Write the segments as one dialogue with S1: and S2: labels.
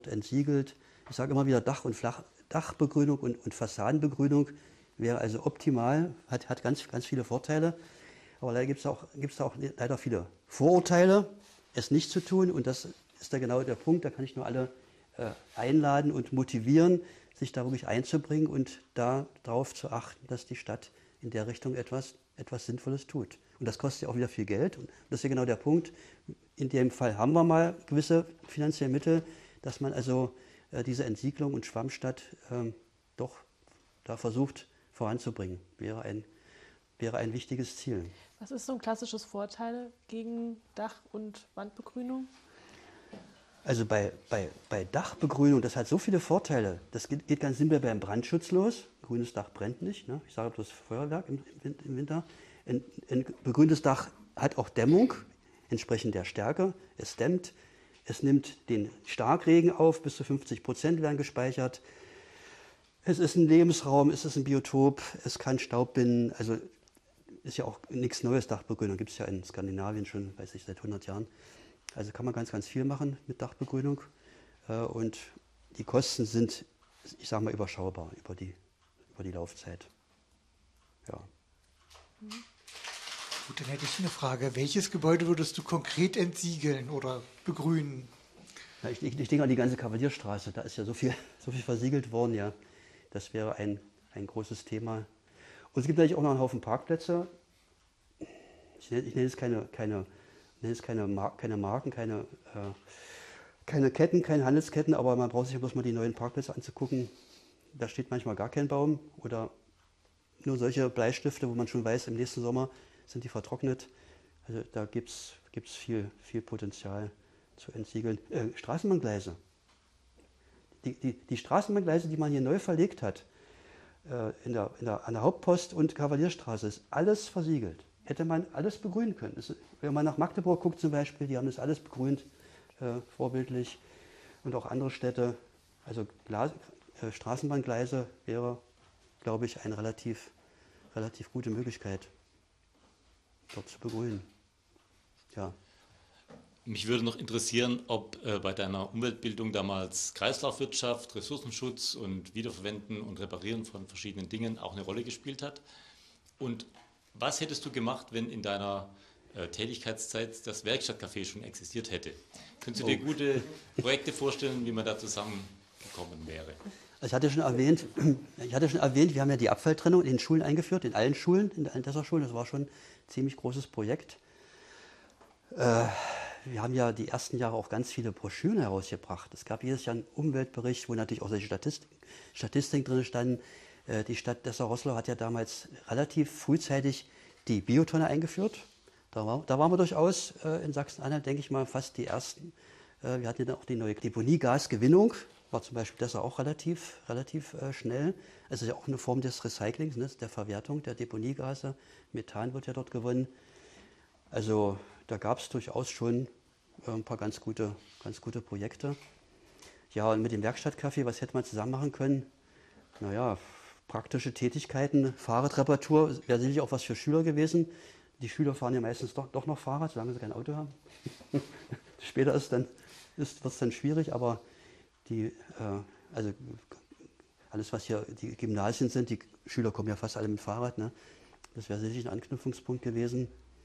S1: entsiegelt. Ich sage immer wieder, Dachbegrünung und Fassadenbegrünung wäre also optimal, hat ganz viele Vorteile. Aber leider gibt es auch leider viele Vorurteile, es nicht zu tun. Und das ist da genau der Punkt. Da kann ich nur alle einladen und motivieren, sich da wirklich einzubringen und darauf zu achten, dass die Stadt in der Richtung etwas Sinnvolles tut. Und das kostet ja auch wieder viel Geld. Und das ist ja genau der Punkt. In dem Fall haben wir mal gewisse finanzielle Mittel, dass man also diese Entsiegelung und Schwammstadt doch da versucht voranzubringen. Wäre ein wichtiges Ziel.
S2: Was ist so ein klassisches Vorteil gegen Dach- und Wandbegrünung?
S1: Also bei Dachbegrünung, das hat so viele Vorteile. Das geht ganz simpel beim Brandschutz los. Grünes Dach brennt nicht. Ne? Ich sage bloß Feuerwerk im Winter. Ein begrüntes Dach hat auch Dämmung, entsprechend der Stärke. Es dämmt, es nimmt den Starkregen auf, bis zu 50% werden gespeichert. Es ist ein Lebensraum, es ist ein Biotop, es kann Staub binden. Also ist ja auch nichts Neues, Dachbegrünung. Gibt es ja in Skandinavien schon, weiß ich, seit 100 Jahren. Also kann man ganz viel machen mit Dachbegrünung. Und die Kosten sind, ich sage mal, überschaubar über die Laufzeit. Ja.
S3: Gut, dann hätte ich eine Frage. Welches Gebäude würdest du konkret entsiegeln oder begrünen?
S1: Ja, ich denke an die ganze Kavalierstraße. Da ist ja so viel versiegelt worden. Ja. Das wäre ein großes Thema. Und es gibt natürlich auch noch einen Haufen Parkplätze. Ich nenne jetzt keine Marken, keine Ketten, keine Handelsketten, aber man braucht sich bloß mal die neuen Parkplätze anzugucken. Da steht manchmal gar kein Baum oder nur solche Bleistifte, wo man schon weiß, im nächsten Sommer sind die vertrocknet. Also da gibt es viel Potenzial zu entsiegeln. Straßenbahngleise. Die Straßenbahngleise, die man hier neu verlegt hat, an der Hauptpost und Kavalierstraße, ist alles versiegelt. Hätte man alles begrünen können. Wenn man nach Magdeburg guckt zum Beispiel, die haben das alles begrünt, vorbildlich. Und auch andere Städte. Also Straßenbahngleise wäre, glaube ich, eine relativ gute Möglichkeit, dort zu begrünen. Ja.
S4: Mich würde noch interessieren, ob bei deiner Umweltbildung damals Kreislaufwirtschaft, Ressourcenschutz und Wiederverwenden und Reparieren von verschiedenen Dingen auch eine Rolle gespielt hat. Und was hättest du gemacht, wenn in deiner Tätigkeitszeit das Werkstattcafé schon existiert hätte? Könntest du dir gute Projekte vorstellen, wie man da zusammengekommen wäre?
S1: Also ich hatte schon erwähnt, wir haben ja die Abfalltrennung in den Schulen eingeführt, in allen Dessau-Schulen. Das war schon ein ziemlich großes Projekt. Wir haben ja die ersten Jahre auch ganz viele Broschüren herausgebracht. Es gab jedes Jahr einen Umweltbericht, wo natürlich auch solche Statistiken drin standen. Die Stadt Dessau-Roßlau hat ja damals relativ frühzeitig die Biotonne eingeführt. Da waren wir durchaus in Sachsen-Anhalt, denke ich mal, fast die Ersten. Wir hatten ja dann auch die neue Deponiegasgewinnung, war zum Beispiel Dessau auch relativ schnell. Es ist ja auch eine Form des Recyclings, ne, der Verwertung der Deponiegase. Methan wird ja dort gewonnen. Also da gab es durchaus schon ein paar ganz gute Projekte. Ja, und mit dem Werkstattcafé, was hätte man zusammen machen können? Naja, praktische Tätigkeiten, Fahrradreparatur wäre sicherlich auch was für Schüler gewesen. Die Schüler fahren ja meistens doch noch Fahrrad, solange sie kein Auto haben. Später wird es dann schwierig, aber also alles, was hier die Gymnasien sind, die Schüler kommen ja fast alle mit Fahrrad. Ne? Das wäre sicherlich ein Anknüpfungspunkt gewesen.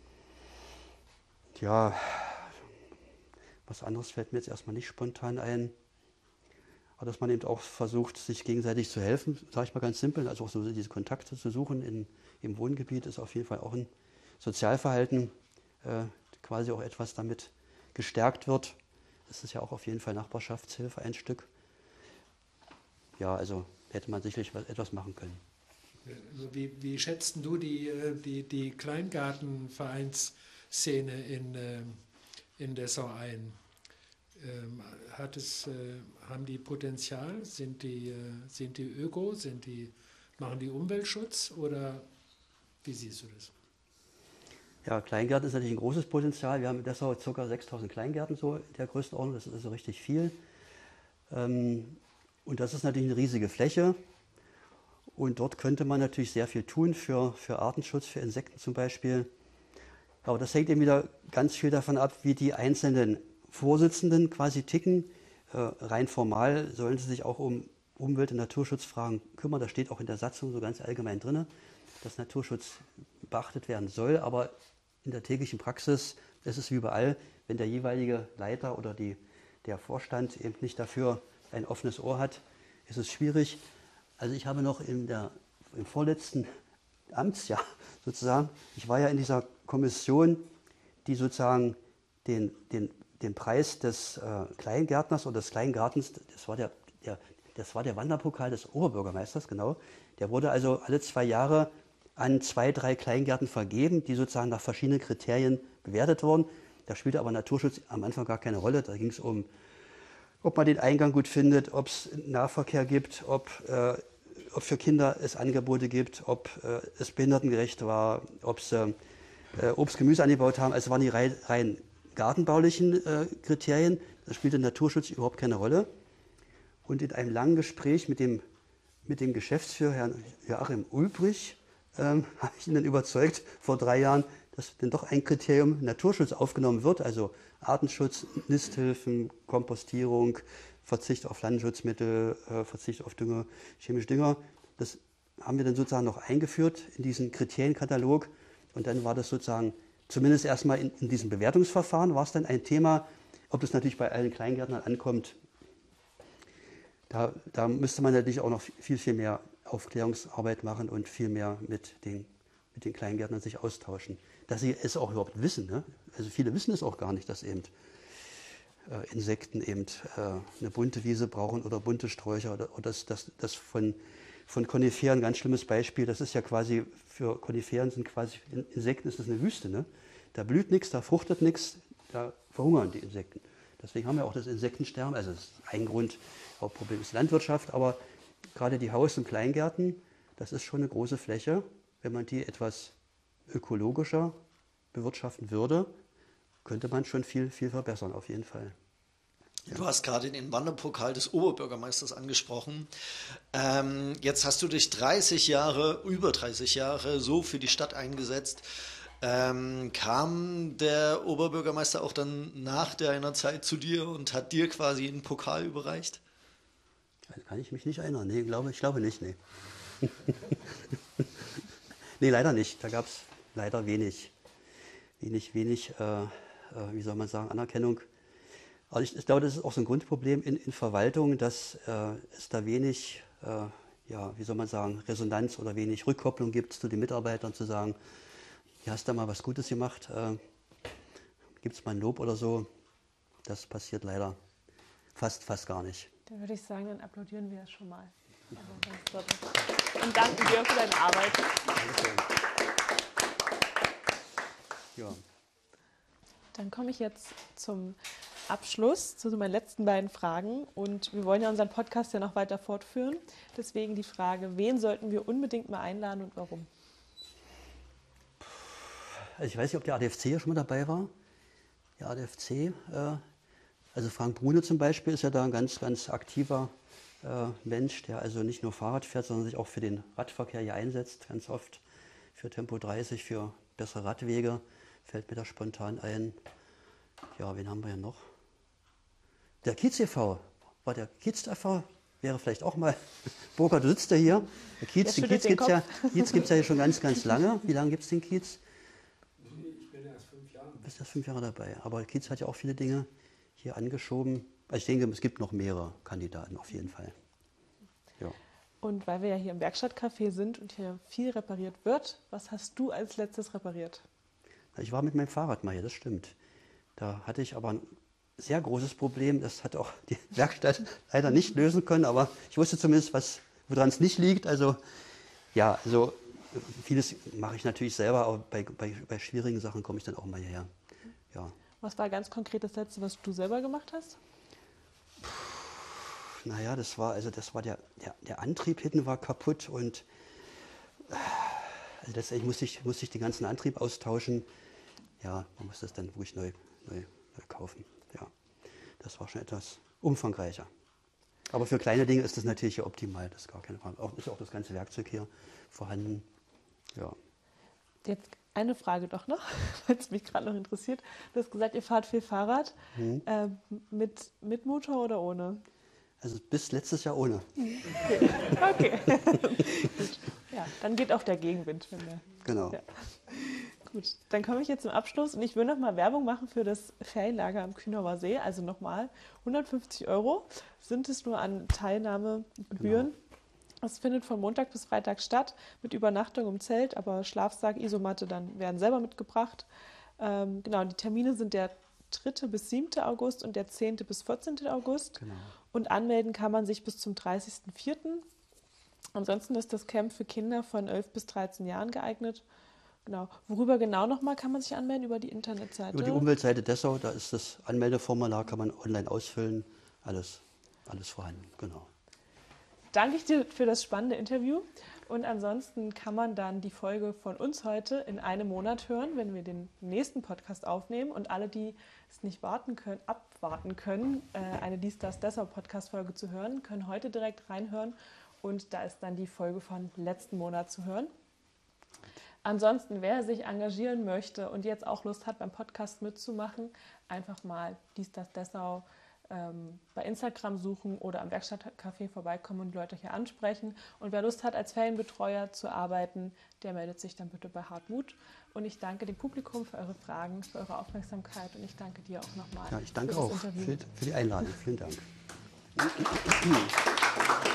S1: Ja, was anderes fällt mir jetzt erstmal nicht spontan ein. Aber dass man eben auch versucht, sich gegenseitig zu helfen, sage ich mal ganz simpel. Also auch so diese Kontakte zu suchen im Wohngebiet ist auf jeden Fall auch ein Sozialverhalten, quasi auch etwas damit gestärkt wird. Das ist ja auch auf jeden Fall Nachbarschaftshilfe ein Stück. Ja, also hätte man sicherlich etwas machen können.
S5: Wie schätzt du die Kleingartenvereinsszene in Dessau ein? Haben die Potenzial? Sind die öko? Machen die Umweltschutz? Oder wie siehst du das?
S1: Ja, Kleingärten ist natürlich ein großes Potenzial. Wir haben in Dessau ca. 6.000 Kleingärten so in der Größenordnung. Das ist also richtig viel. Und das ist natürlich eine riesige Fläche. Und dort könnte man natürlich sehr viel tun für Artenschutz, für Insekten zum Beispiel. Aber das hängt eben wieder ganz viel davon ab, wie die einzelnen Vorsitzenden quasi ticken. rein formal sollen sie sich auch um Umwelt- und Naturschutzfragen kümmern. Das steht auch in der Satzung so ganz allgemein drin, dass Naturschutz beachtet werden soll. Aber in der täglichen Praxis ist es wie überall, wenn der jeweilige Leiter oder der Vorstand eben nicht dafür ein offenes Ohr hat, ist es schwierig. Also ich habe noch im vorletzten Amtsjahr sozusagen, ich war ja in dieser Kommission, die sozusagen den Preis des Kleingärtners oder des Kleingartens, das war der Wanderpokal des Oberbürgermeisters, genau. Der wurde also alle 2 Jahre an 2, 3 Kleingärten vergeben, die sozusagen nach verschiedenen Kriterien bewertet wurden. Da spielte aber Naturschutz am Anfang gar keine Rolle. Da ging es um, ob man den Eingang gut findet, ob es Nahverkehr gibt, ob für Kinder es Angebote gibt, ob es behindertengerecht war, ob sie Obst, Gemüse angebaut haben. Also waren die rein gartenbaulichen Kriterien. Da spielte Naturschutz überhaupt keine Rolle. Und in einem langen Gespräch mit dem Geschäftsführer, Herrn Joachim Ulbrich, habe ich ihn dann überzeugt, vor 3 Jahren, dass denn doch ein Kriterium Naturschutz aufgenommen wird, also Artenschutz, Nisthilfen, Kompostierung, Verzicht auf Landschutzmittel, Verzicht auf Dünger, chemische Dünger. Das haben wir dann sozusagen noch eingeführt in diesen Kriterienkatalog. Und dann war das sozusagen, zumindest erstmal in diesem Bewertungsverfahren, war es dann ein Thema, ob das natürlich bei allen Kleingärtnern ankommt. Da müsste man natürlich auch noch viel, viel mehr Aufklärungsarbeit machen und viel mehr mit den Kleingärtnern sich austauschen. Dass sie es auch überhaupt wissen. Ne? Also viele wissen es auch gar nicht, dass eben Insekten eben eine bunte Wiese brauchen oder bunte Sträucher. Oder das von Koniferen, ganz schlimmes Beispiel, das ist ja quasi, für Koniferen sind quasi, Insekten ist das eine Wüste. Ne? Da blüht nichts, da fruchtet nichts, da verhungern die Insekten. Deswegen haben wir auch das Insektensterben, also das ist ein Grund, Hauptproblem ist Landwirtschaft, aber gerade die Haus- und Kleingärten, das ist schon eine große Fläche. Wenn man die etwas ökologischer bewirtschaften würde, könnte man schon viel, viel verbessern, auf jeden Fall.
S6: Ja. Du hast gerade den Wanderpokal des Oberbürgermeisters angesprochen. Jetzt hast du dich über 30 Jahre so für die Stadt eingesetzt. Kam der Oberbürgermeister auch dann nach deiner Zeit zu dir und hat dir quasi einen Pokal überreicht?
S1: Kann ich mich nicht erinnern. Nee, ich glaube nicht. Nee. Nee, leider nicht. Da gab es leider wenig, wie soll man sagen, Anerkennung. Aber ich glaube, das ist auch so ein Grundproblem in Verwaltung, dass es da wenig, wie soll man sagen, Resonanz oder wenig Rückkopplung gibt zu den Mitarbeitern, zu sagen, hier hast du mal was Gutes gemacht, gibt es mal ein Lob oder so. Das passiert leider fast gar nicht.
S2: Dann würde ich sagen, dann applaudieren wir es schon mal. Und danken dir für deine Arbeit.
S1: Dankeschön. Ja.
S2: Dann komme ich jetzt zum Abschluss, zu meinen letzten beiden Fragen. Und wir wollen ja unseren Podcast ja noch weiter fortführen. Deswegen die Frage, wen sollten wir unbedingt mal einladen und warum?
S1: Also ich weiß nicht, ob der ADFC ja schon mal dabei war. Der ADFC, also Frank Brune zum Beispiel, ist ja da ein ganz, ganz aktiver Mensch, der also nicht nur Fahrrad fährt, sondern sich auch für den Radverkehr hier einsetzt, ganz oft für Tempo 30, für bessere Radwege, fällt mir da spontan ein. Ja, wen haben wir ja noch? Der Kiez e.V. War der Kiez e.V. Wäre vielleicht auch mal, Burkhard, du sitzt ja hier. Der Kiez, den Kiez gibt es ja hier schon ganz, ganz lange. Wie lange gibt es den Kiez?
S5: Ich bin erst 5 Jahre.
S1: Du bist erst 5 Jahre dabei. Aber Kiez hat ja auch viele Dinge hier angeschoben. Also ich denke, es gibt noch mehrere Kandidaten auf jeden Fall. Ja.
S2: Und weil wir ja hier im Werkstattcafé sind und hier viel repariert wird, was hast du als letztes repariert?
S1: Ich war mit meinem Fahrrad mal hier, das stimmt. Da hatte ich aber ein sehr großes Problem. Das hat auch die Werkstatt leider nicht lösen können, aber ich wusste zumindest, woran es nicht liegt. Also ja, also vieles mache ich natürlich selber, aber bei schwierigen Sachen komme ich dann auch mal hierher. Ja.
S2: Was war ganz konkret das Letzte, was du selber gemacht hast?
S1: Naja, das war der Antrieb hinten war kaputt und also letztendlich musste ich den ganzen Antrieb austauschen. Ja, man muss das dann ruhig neu kaufen. Ja, das war schon etwas umfangreicher. Aber für kleine Dinge ist das natürlich ja optimal, das ist gar keine Frage. Ist auch das ganze Werkzeug hier vorhanden. Ja.
S2: Jetzt eine Frage doch noch, weil es mich gerade noch interessiert. Du hast gesagt, ihr fahrt viel Fahrrad. Mit Motor oder ohne?
S1: Also bis letztes Jahr ohne.
S2: Okay. Gut. Ja, dann geht auch der Gegenwind.
S1: Genau.
S2: Ja. Gut, dann komme ich jetzt zum Abschluss und ich will nochmal Werbung machen für das Ferienlager am Kühnauer See. Also nochmal 150 € sind es nur an Teilnahmegebühren.
S1: Genau.
S2: Es findet von Montag bis Freitag statt, mit Übernachtung im Zelt, aber Schlafsack, Isomatte dann werden selber mitgebracht. Genau, die Termine sind der 3. bis 7. August und der 10. bis 14. August.
S1: Genau.
S2: Und anmelden kann man sich bis zum 30.04. Ansonsten ist das Camp für Kinder von 11 bis 13 Jahren geeignet. Genau. Worüber genau nochmal kann man sich anmelden? Über die Internetseite?
S1: Über die Umweltseite Dessau, da ist das Anmeldeformular, kann man online ausfüllen. Alles vorhanden, genau.
S2: Danke ich dir für das spannende Interview. Und ansonsten kann man dann die Folge von uns heute in einem Monat hören, wenn wir den nächsten Podcast aufnehmen. Und alle, die es nicht abwarten können, eine Dies, das, Dessau Podcast-Folge zu hören, können heute direkt reinhören. Und da ist dann die Folge von letzten Monat zu hören. Ansonsten, wer sich engagieren möchte und jetzt auch Lust hat, beim Podcast mitzumachen, einfach mal Dies, das, Dessau bei Instagram suchen oder am Werkstattcafé vorbeikommen und die Leute hier ansprechen. Und wer Lust hat, als Ferienbetreuer zu arbeiten, der meldet sich dann bitte bei Hartmut. Und ich danke dem Publikum für eure Fragen, für eure Aufmerksamkeit und ich danke dir auch nochmal.
S1: Ja, ich danke
S2: für das
S1: auch
S2: Interview.
S1: für die Einladung. Vielen Dank.